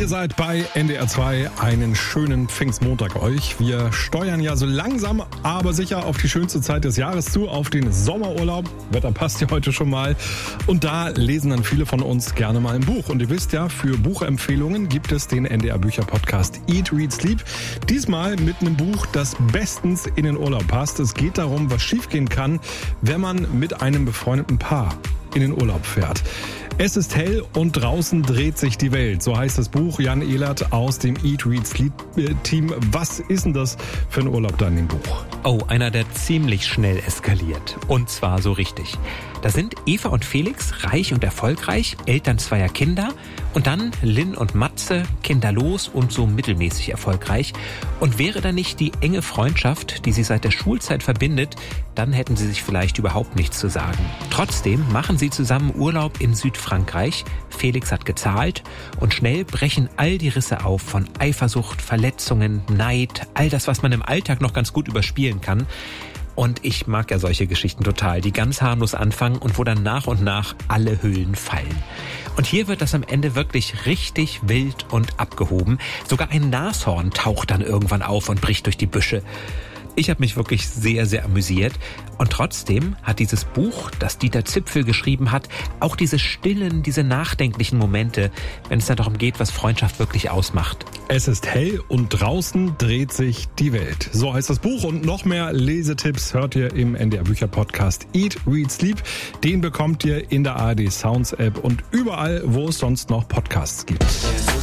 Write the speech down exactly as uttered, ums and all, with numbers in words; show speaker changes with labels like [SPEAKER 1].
[SPEAKER 1] Ihr seid bei N D R zwei. Einen schönen Pfingstmontag euch. Wir steuern ja so langsam, aber sicher auf die schönste Zeit des Jahres zu, auf den Sommerurlaub. Wetter passt ja heute schon mal. Und da lesen dann viele von uns gerne mal ein Buch. Und ihr wisst ja, für Buchempfehlungen gibt es den N D R Bücher Podcast Eat, Read, Sleep. Diesmal mit einem Buch, das bestens in den Urlaub passt. Es geht darum, was schiefgehen kann, wenn man mit einem befreundeten Paar in den Urlaub fährt. Es ist hell und draußen dreht sich die Welt. So heißt das Buch. Jan Ehlert aus dem Eat, Read, Sleep Team. Was ist denn das für ein Urlaub da in dem Buch?
[SPEAKER 2] Oh, einer, der ziemlich schnell eskaliert. Und zwar so richtig. Da sind Eva und Felix, reich und erfolgreich, Eltern zweier Kinder. Und dann Lynn und Matze, kinderlos und so mittelmäßig erfolgreich. Und wäre da nicht die enge Freundschaft, die sie seit der Schulzeit verbindet, dann hätten sie sich vielleicht überhaupt nichts zu sagen. Trotzdem machen sie zusammen Urlaub in Südfrankreich. Felix hat gezahlt und schnell brechen all die Risse auf von Eifersucht, Verletzungen, Neid, all das, was man im Alltag noch ganz gut überspielen kann. Und ich mag ja solche Geschichten total, die ganz harmlos anfangen und wo dann nach und nach alle Hüllen fallen. Und hier wird das am Ende wirklich richtig wild und abgehoben. Sogar ein Nashorn taucht dann irgendwann auf und bricht durch die Büsche. Ich habe mich wirklich sehr, sehr amüsiert. Und trotzdem hat dieses Buch, das Dieter Zipfel geschrieben hat, auch diese stillen, diese nachdenklichen Momente, wenn es dann darum geht, was Freundschaft wirklich ausmacht.
[SPEAKER 1] Es ist hell und draußen dreht sich die Welt. So heißt das Buch und noch mehr Lesetipps hört ihr im N D R Bücher Podcast Eat, Read, Sleep. Den bekommt ihr in der A R D Sounds App und überall, wo es sonst noch Podcasts gibt.